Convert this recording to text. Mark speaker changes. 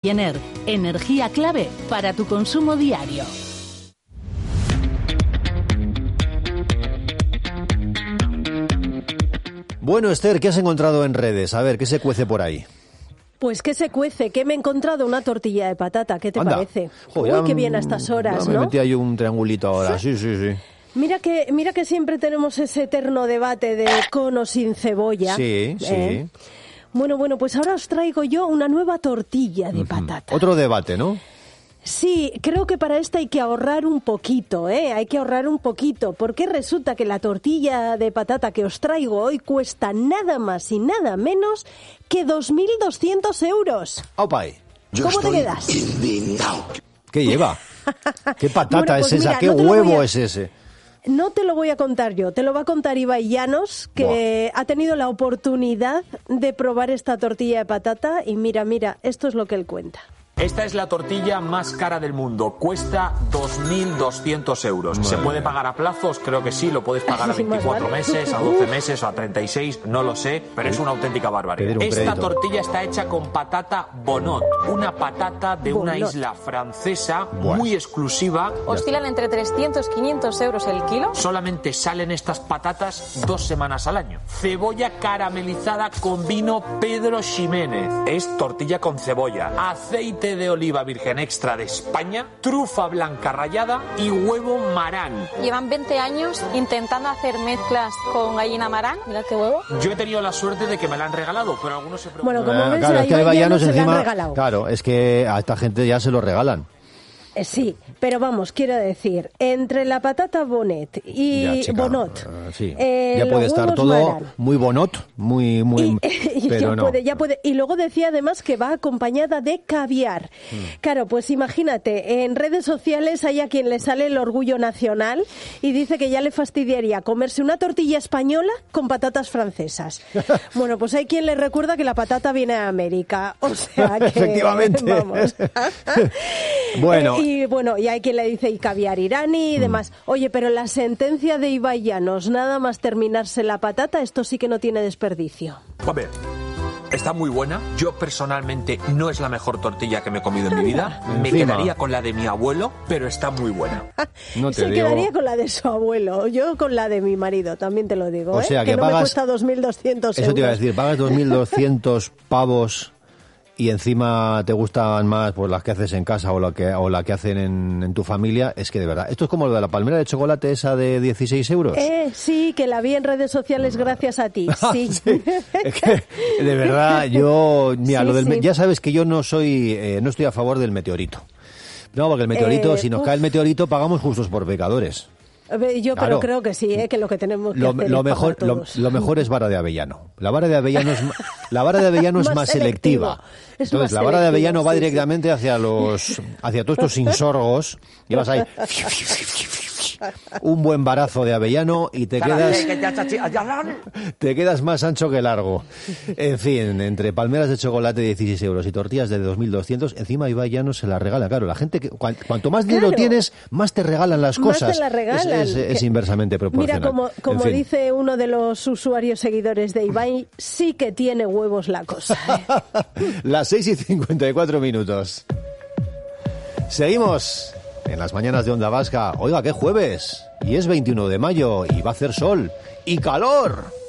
Speaker 1: Pioneer, energía clave para tu consumo diario.
Speaker 2: Bueno, Esther, ¿qué has encontrado en redes? A ver, ¿qué se cuece por ahí?
Speaker 3: Pues que se cuece, que me he encontrado una tortilla de patata, ¿qué te parece?
Speaker 2: Joder,
Speaker 3: Uy, qué bien a estas horas,
Speaker 2: me
Speaker 3: ¿no?
Speaker 2: metí ahí un triangulito ahora, sí.
Speaker 3: Mira que siempre tenemos ese eterno debate de con o sin cebolla.
Speaker 2: Sí.
Speaker 3: Bueno, pues ahora os traigo yo una nueva tortilla de patata.
Speaker 2: Otro debate, ¿no?
Speaker 3: Sí, creo que para esta hay que ahorrar un poquito, hay que ahorrar un poquito, porque resulta que la tortilla de patata que os traigo hoy cuesta nada más y nada menos que 2.200 euros.
Speaker 2: ¡Opay!
Speaker 3: ¿Cómo te quedas?
Speaker 4: Indignado.
Speaker 2: ¿Qué lleva? ¿Qué patata
Speaker 3: Bueno, pues
Speaker 2: es esa?
Speaker 3: mira,
Speaker 2: ¿Qué
Speaker 3: no te lo
Speaker 2: huevo
Speaker 3: voy a-
Speaker 2: es ese?
Speaker 3: No te lo voy a contar yo, te lo va a contar Ibai Llanos, que ha tenido la oportunidad de probar esta tortilla de patata y mira, esto es lo que él cuenta.
Speaker 5: Esta es la tortilla más cara del mundo. Cuesta 2.200 euros. ¿Se puede pagar a plazos? Creo que sí. Lo puedes pagar a
Speaker 3: Sí, más
Speaker 5: 24
Speaker 3: vale.
Speaker 5: meses, a 12 meses o a 36. No lo sé, pero es una auténtica barbaridad.
Speaker 2: Pedir un
Speaker 5: Esta
Speaker 2: crédito.
Speaker 5: tortilla está hecha con patata Bonot. Una patata de una
Speaker 3: Bonot.
Speaker 5: isla francesa
Speaker 2: Bueno.
Speaker 5: muy exclusiva.
Speaker 6: Oscilan entre 300 y 500 euros el kilo.
Speaker 5: Solamente salen estas patatas 2 semanas al año. Cebolla caramelizada con vino Pedro Ximénez. Es tortilla con cebolla, aceite de oliva virgen extra de España, trufa blanca rallada y huevo marán.
Speaker 6: Llevan 20 años intentando hacer mezclas con gallina marán. Mira qué huevo.
Speaker 5: Yo he tenido la suerte de que me la han regalado, pero algunos se preguntan...
Speaker 3: Bueno, como ves,
Speaker 2: Claro,
Speaker 3: a
Speaker 2: es que hay
Speaker 3: Ibai
Speaker 2: Llanos
Speaker 3: Llanos se la han
Speaker 2: encima.
Speaker 3: regalado.
Speaker 2: Claro, es que a esta gente ya se lo regalan.
Speaker 3: Sí, pero vamos, quiero decir, entre la patata Bonet y
Speaker 2: Ya, chica,
Speaker 3: Bonot,
Speaker 2: sí. Ya puede
Speaker 3: los
Speaker 2: estar
Speaker 3: huevos
Speaker 2: todo
Speaker 3: Marán.
Speaker 2: muy bonot, muy,
Speaker 3: Y
Speaker 2: pero no.
Speaker 3: ya puede. Y luego decía además que va acompañada de caviar. Claro, pues imagínate, en redes sociales hay a quien le sale el orgullo nacional y dice que ya le fastidiaría comerse una tortilla española con patatas francesas. Bueno, pues hay quien le recuerda que la patata viene de América. O sea que...
Speaker 2: Efectivamente.
Speaker 3: Vamos.
Speaker 2: Bueno.
Speaker 3: Y hay quien le dice y caviar iraní y demás. Oye, pero la sentencia de Ibai Llanos, nada más terminarse la patata, esto sí que no tiene desperdicio.
Speaker 5: A ver, está muy buena. Yo personalmente no es la mejor tortilla que me he comido en mi vida. Me
Speaker 2: Encima.
Speaker 5: quedaría con la de mi abuelo, pero está muy buena.
Speaker 2: No te
Speaker 3: Se
Speaker 2: digo.
Speaker 3: quedaría con la de su abuelo, yo con la de mi marido, también te lo digo,
Speaker 2: O sea, que
Speaker 3: no
Speaker 2: pagas-
Speaker 3: me cuesta 2.200 euros.
Speaker 2: Eso te iba a decir, pagas 2.200 pavos y encima te gustan más pues las que haces en casa o la que hacen en tu familia. Es que de verdad, esto es como lo de la palmera de chocolate esa de 16 euros.
Speaker 3: Sí, que la vi en redes sociales gracias a ti, sí.
Speaker 2: Sí. Es que, de verdad, yo... Mira,
Speaker 3: Sí, sí.
Speaker 2: ya sabes que yo no estoy a favor del meteorito. No, porque el meteorito, si nos cae el meteorito, pagamos justos por pecadores.
Speaker 3: Yo
Speaker 2: Claro.
Speaker 3: pero creo que sí, que lo que tenemos que
Speaker 2: Lo
Speaker 3: hacer
Speaker 2: mejor,
Speaker 3: es pagar todos.
Speaker 2: lo mejor es vara de avellano. La vara de avellano es más selectiva.
Speaker 3: Es
Speaker 2: Entonces,
Speaker 3: más
Speaker 2: la vara de
Speaker 3: selectiva,
Speaker 2: avellano va
Speaker 3: sí,
Speaker 2: directamente hacia todos estos insorgos y vas ahí un buen barazo de avellano y te quedas más ancho que largo. En fin, entre palmeras de chocolate de 16 euros y tortillas de 2.200, encima Ibai Llanos se la regala. Claro, la gente, cuanto más dinero
Speaker 3: Claro.
Speaker 2: tienes, más te regalan las
Speaker 3: Más
Speaker 2: cosas.
Speaker 3: te la regalan.
Speaker 2: Es inversamente proporcional.
Speaker 3: Mira, como
Speaker 2: En fin.
Speaker 3: dice uno de los usuarios seguidores de Ibai, sí que tiene huevos la cosa.
Speaker 2: Las 6:54 minutos. Seguimos en las mañanas de Onda Vasca. Oiga, ¿qué jueves? Y es 21 de mayo y va a hacer sol y calor.